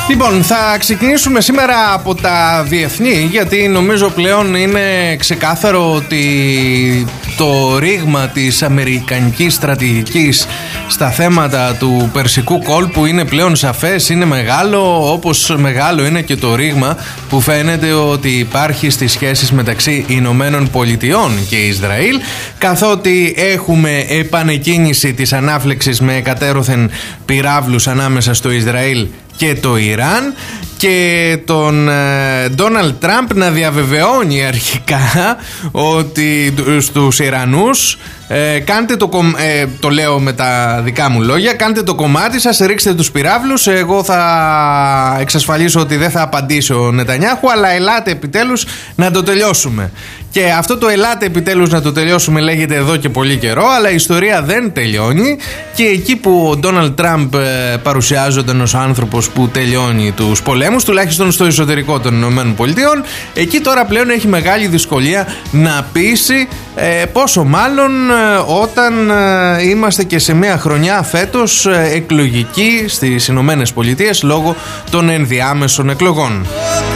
Λοιπόν, θα ξεκινήσουμε σήμερα από τα διεθνή, γιατί νομίζω πλέον είναι ξεκάθαρο ότι το ρήγμα της αμερικανικής στρατηγικής στα θέματα του Περσικού κόλπου είναι πλέον σαφές, είναι μεγάλο, όπως μεγάλο είναι και το ρήγμα που φαίνεται ότι υπάρχει στις σχέσεις μεταξύ Ηνωμένων Πολιτειών και Ισραήλ, καθότι έχουμε επανεκκίνηση της ανάφλεξης με εκατέρωθεν πυράβλους ανάμεσα στο Ισραήλ και το Ιράν, και τον Ντόναλντ Τραμπ να διαβεβαιώνει αρχικά ότι στους Ιρανούς κάντε το λέω με τα δικά μου λόγια, κάντε το κομμάτι σας, ρίξτε τους πυράβλους, εγώ θα εξασφαλίσω ότι δεν θα απαντήσει ο Νετανιάχου, αλλά ελάτε επιτέλους να το τελειώσουμε. Και αυτό το ελάτε επιτέλους να το τελειώσουμε λέγεται εδώ και πολύ καιρό, αλλά η ιστορία δεν τελειώνει, και εκεί που ο Ντόναλντ Τραμπ παρουσιάζονταν ως άνθρωπος που τελειώνει τους πολέμους, τουλάχιστον στο εσωτερικό των Ηνωμένων Πολιτειών, εκεί τώρα πλέον έχει μεγάλη δυσκολία να πείσει, πόσο μάλλον όταν είμαστε και σε μια χρονιά φέτος εκλογική στις Ηνωμένες Πολιτείες λόγω των ενδιάμεσων εκλογών.